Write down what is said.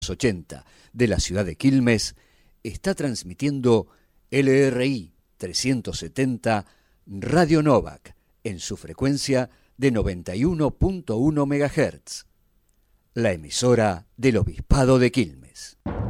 80 de la ciudad de Quilmes, está transmitiendo LRI 370 Radio Novak en su frecuencia de 91.1 MHz, la emisora del Obispado de Quilmes.